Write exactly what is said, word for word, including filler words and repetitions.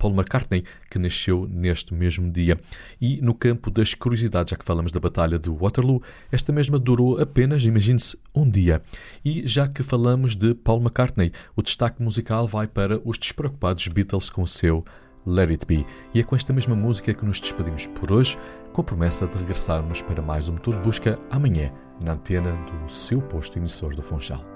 Paul McCartney, que nasceu neste mesmo dia. E no campo das curiosidades, já que falamos da Batalha de Waterloo, esta mesma durou apenas, imagine-se, um dia. E já que falamos de Paul McCartney, o destaque musical vai para os despreocupados Beatles com o seu Let It Be. E é com esta mesma música que nos despedimos por hoje, com a promessa de regressarmos para mais um Motor de Busca amanhã, na antena do seu posto emissor do Funchal.